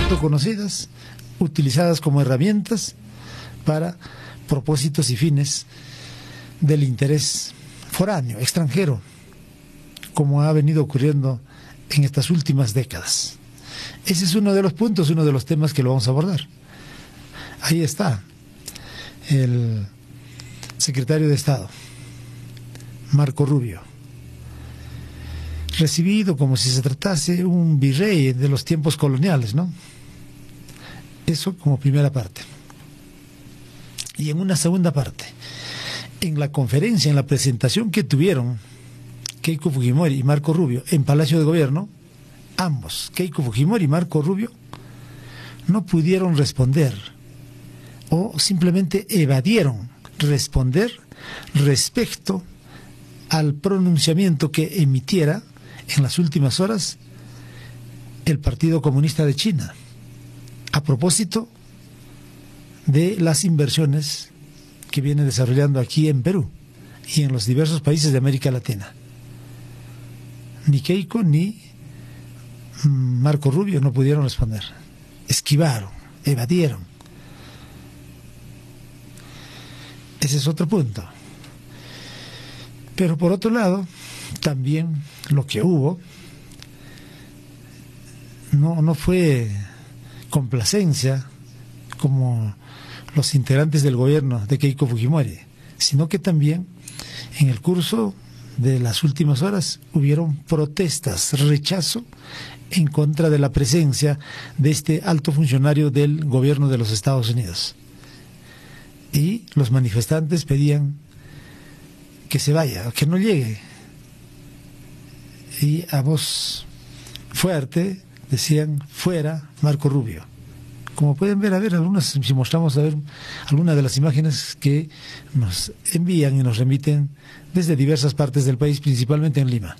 harto conocidas, utilizadas como herramientas para propósitos y fines del interés foráneo, extranjero, como ha venido ocurriendo en estas últimas décadas. Ese es uno de los puntos, uno de los temas que lo vamos a abordar. Ahí está el secretario de Estado, Marco Rubio, recibido como si se tratase un virrey de los tiempos coloniales, ¿no? Eso como primera parte. Y en una segunda parte, en la conferencia, en la presentación que tuvieron Keiko Fujimori y Marco Rubio en Palacio de Gobierno, ambos, Keiko Fujimori y Marco Rubio, no pudieron responder o simplemente evadieron responder respecto al pronunciamiento que emitiera en las últimas horas el Partido Comunista de China a propósito de las inversiones que viene desarrollando aquí en Perú y en los diversos países de América Latina. Ni Keiko ni Marco Rubio no pudieron responder. Esquivaron, evadieron. Ese es otro punto. Pero por otro lado, también lo que hubo no fue complacencia como los integrantes del gobierno de Keiko Fujimori, sino que también en el curso de las últimas horas hubieron protestas, rechazo en contra de la presencia de este alto funcionario del gobierno de los Estados Unidos. Y los manifestantes pedían que se vaya, que no llegue. Y a voz fuerte decían, fuera Marco Rubio. Como pueden ver, si mostramos algunas de las imágenes que nos envían y nos remiten desde diversas partes del país, principalmente en Lima.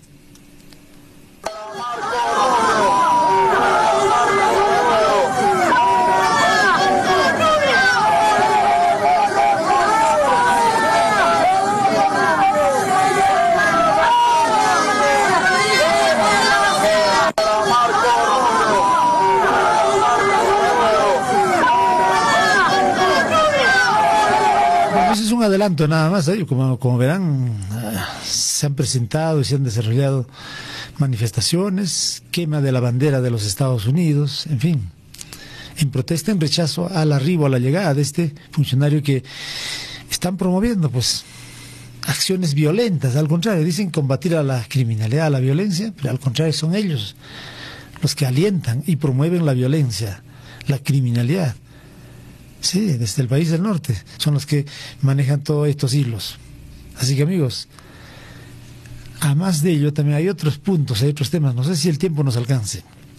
Es un adelanto nada más, ¿eh? Como verán, se han presentado y se han desarrollado manifestaciones, quema de la bandera de los Estados Unidos, en fin, en protesta, en rechazo al arribo, a la llegada de este funcionario que están promoviendo pues acciones violentas. Al contrario, dicen combatir a la criminalidad, a la violencia, pero al contrario son ellos los que alientan y promueven la violencia, la criminalidad. Sí, desde el país del norte, son los que manejan todos estos hilos. Así que amigos, a más de ello también hay otros puntos, hay otros temas, no sé si el tiempo nos alcance.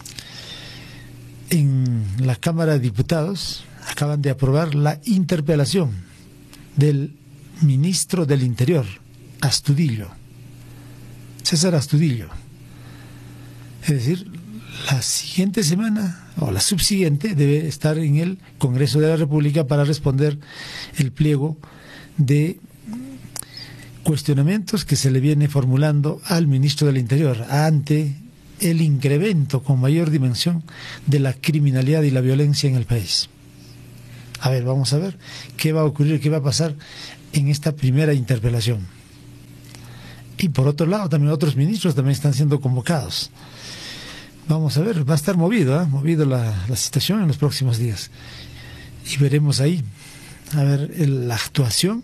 En la Cámara de Diputados acaban de aprobar la interpelación del ministro del Interior, Astudillo, César Astudillo. Es decir, la siguiente semana o la subsiguiente debe estar en el Congreso de la República para responder el pliego de cuestionamientos que se le viene formulando al ministro del Interior ante el incremento con mayor dimensión de la criminalidad y la violencia en el país. A ver, vamos a ver qué va a ocurrir, qué va a pasar en esta primera interpelación. Y por otro lado, también otros ministros también están siendo convocados. Vamos a ver, va a estar movido la situación en los próximos días. Y veremos ahí, a ver, la actuación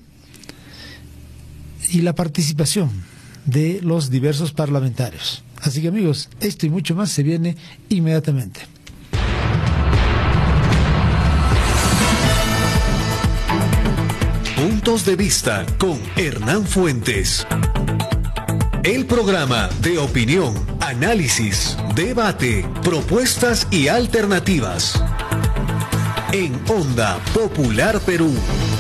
y la participación de los diversos parlamentarios. Así que amigos, esto y mucho más se viene inmediatamente. Puntos de vista con Hernán Fuentes. El programa de opinión, análisis, debate, propuestas y alternativas. En Onda Popular Perú.